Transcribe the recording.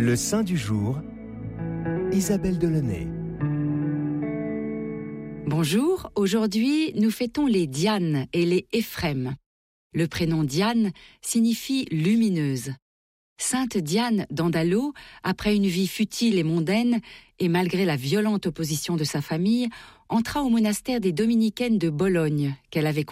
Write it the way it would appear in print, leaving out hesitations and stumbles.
Le saint du jour, Isabelle Delaunay. Bonjour, aujourd'hui nous fêtons les Dianes et les Éphrem. Le prénom Diane signifie lumineuse. Sainte Diane d'Andalo, après une vie futile et mondaine, et malgré la violente opposition de sa famille, entra au monastère des Dominicaines de Bologne, qu'elle avait